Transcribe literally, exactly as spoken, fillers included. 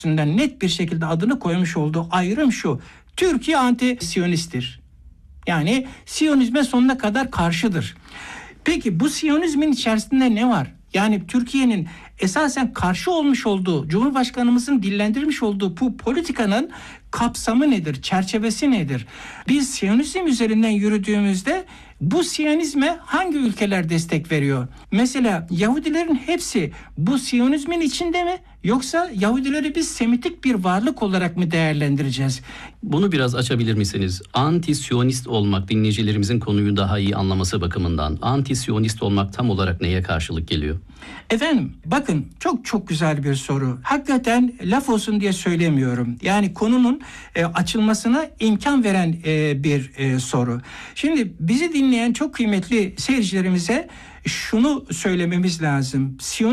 net bir şekilde adını koymuş olduğu ayrım şu: Türkiye anti-Siyonisttir. Yani Siyonizme sonuna kadar karşıdır. Peki bu Siyonizmin içerisinde ne var? Yani Türkiye'nin esasen karşı olmuş olduğu, Cumhurbaşkanımızın dillendirmiş olduğu bu politikanın kapsamı nedir, çerçevesi nedir? Biz Siyonizm üzerinden yürüdüğümüzde bu Siyonizme hangi ülkeler destek veriyor? Mesela Yahudilerin hepsi bu Siyonizmin içinde mi? Yoksa Yahudileri biz Semitik bir varlık olarak mı değerlendireceğiz? Bunu biraz açabilir misiniz? Anti-Siyonist olmak, dinleyicilerimizin konuyu daha iyi anlaması bakımından, anti-Siyonist olmak tam olarak neye karşılık geliyor? Efendim bakın, çok çok güzel bir soru. Hakikaten laf olsun diye söylemiyorum. Yani konunun e, açılmasına imkan veren e, bir e, soru. Şimdi bizi dinleyen çok kıymetli seyircilerimize şunu söylememiz lazım. Siyonizm